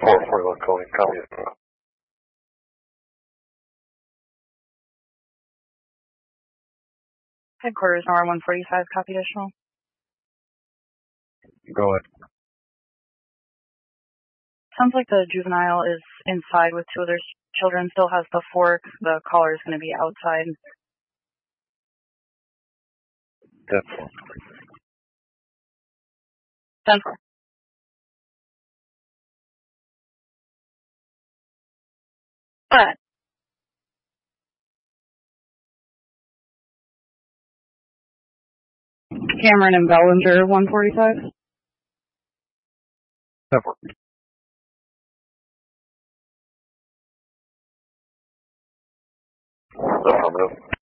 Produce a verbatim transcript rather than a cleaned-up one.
four forty-one calling, copy. Headquarters, R one forty-five, copy additional. Go ahead. Sounds like the juvenile is inside with two other children, still has the fork. The caller is going to be outside. That's ten four. What? Cameron and Bellinger, one forty-five. ten four. Affirmative.